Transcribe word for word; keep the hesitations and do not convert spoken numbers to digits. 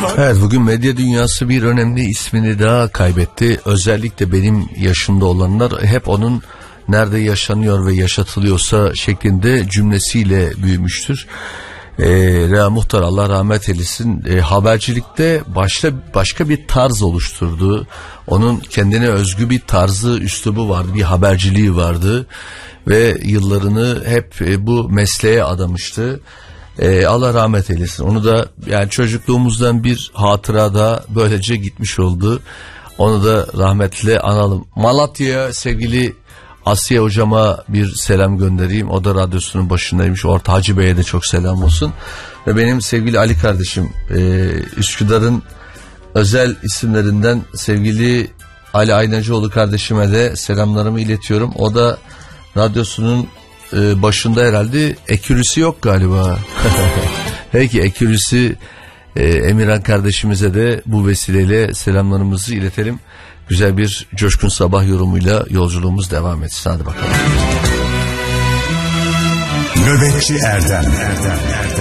Evet, bugün medya dünyası bir önemli ismini daha kaybetti. Özellikle benim yaşımda olanlar hep onun nerede yaşanıyor ve yaşatılıyorsa şeklinde cümlesiyle büyümüştür. Ee, Rea Muhtar, Allah rahmet eylesin, e, habercilikte başta başka bir tarz oluşturdu. Onun kendine özgü bir tarzı, üslubu vardı, bir haberciliği vardı ve yıllarını hep e, bu mesleğe adamıştı. Ee, Allah rahmet eylesin. Onu da yani çocukluğumuzdan bir hatıra da böylece gitmiş oldu. Onu da rahmetle analım. Malatya'ya sevgili Asya hocama bir selam göndereyim. O da radyosunun başındaymış. Orta Hacı Bey'e de çok selam olsun. Ve benim sevgili Ali kardeşim, e, Üsküdar'ın özel isimlerinden sevgili Ali Aynacıoğlu kardeşime de selamlarımı iletiyorum. O da radyosunun e, başında herhalde. Ekürüsü yok galiba. Peki, ekürüsü e, Emirhan kardeşimize de bu vesileyle selamlarımızı iletelim. Güzel bir Coşkun Sabah yorumuyla yolculuğumuz devam etsin. Hadi bakalım. Nöbetçi Erdem Erdem Erdem